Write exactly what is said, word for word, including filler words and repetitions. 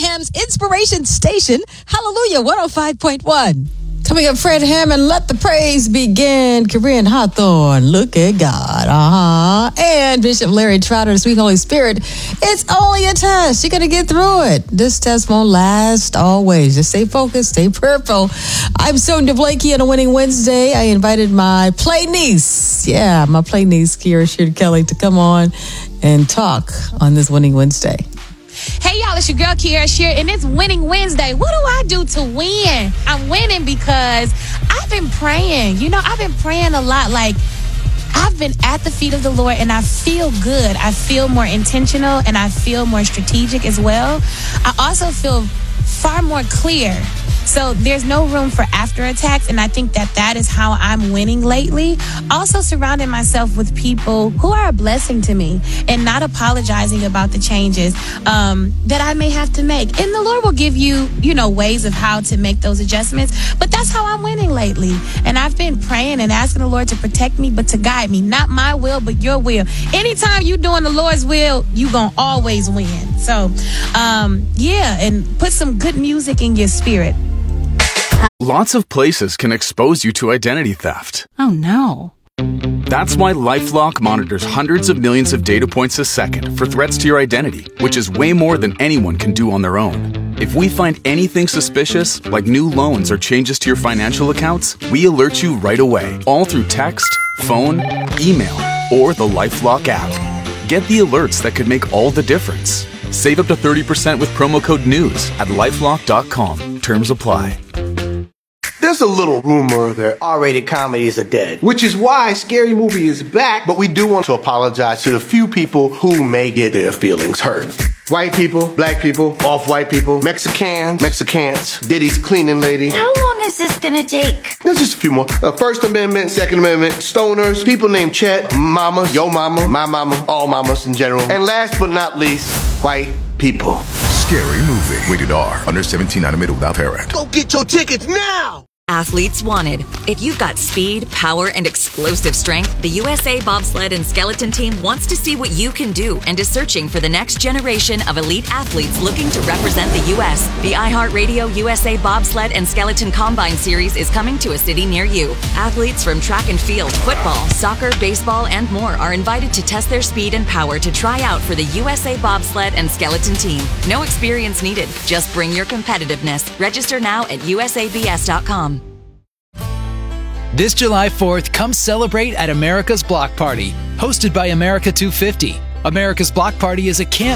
Ham's Inspiration Station, Hallelujah one oh five point one. Coming up, Fred Hammond, Let the Praise Begin. Corinne Hawthorne, Look at God. Uh-huh. And Bishop Larry Trotter, Sweet Holy Spirit. It's only a test. You're going to get through it. This test won't last always. Just stay focused, stay prayerful. I'm Sonia Blakey on a Winning Wednesday. I invited my play niece, yeah, my play niece, Kira Sheard Kelly, to come on and talk on this Winning Wednesday. Hey, y'all, it's your girl, Kiara Sheard, and it's Winning Wednesday. What do I do to win? I'm winning because I've been praying. You know, I've been praying a lot. Like, I've been at the feet of the Lord, and I feel good. I feel more intentional, and I feel more strategic as well. I also feel far more clear. So there's no room for after attacks, and I think that that is how I'm winning lately. Also surrounding myself with people who are a blessing to me and not apologizing about the changes um, that I may have to make. And the Lord will give you, you know, ways of how to make those adjustments. But that's how I'm winning lately. And I've been praying and asking the Lord to protect me, but to guide me. Not my will, but your will. Anytime you're doing the Lord's will, you're going to always win. So, um, yeah, and put some good music in your spirit. Lots of places can expose you to identity theft. Oh, no. That's why LifeLock monitors hundreds of millions of data points a second for threats to your identity, which is way more than anyone can do on their own. If we find anything suspicious, like new loans or changes to your financial accounts, we alert you right away, all through text, phone, email, or the LifeLock app. Get the alerts that could make all the difference. Save up to thirty percent with promo code NEWS at lifelock dot com. Terms apply. There's a little rumor that R-rated comedies are dead, which is why Scary Movie is back, but we do want to apologize to the few people who may get their feelings hurt. White people, black people, off-white people, Mexicans, Mexicans, Diddy's cleaning lady. How long is this gonna take? There's just a few more. Uh, First Amendment, Second Amendment, stoners, people named Chet, mamas, yo mama, my mama, all mamas in general. And last but not least, white people. Scary Movie. Rated R. Under seventeen, not admitted without parent. Go get your tickets now! Athletes wanted. If you've got speed, power, and explosive strength, the U S A Bobsled and Skeleton Team wants to see what you can do and is searching for the next generation of elite athletes looking to represent the U S The iHeartRadio U S A Bobsled and Skeleton Combine Series is coming to a city near you. Athletes from track and field, football, soccer, baseball, and more are invited to test their speed and power to try out for the U S A Bobsled and Skeleton Team. No experience needed. Just bring your competitiveness. Register now at U S A B S dot com. This July fourth, come celebrate at America's Block Party, hosted by America two fifty. America's Block Party is a camp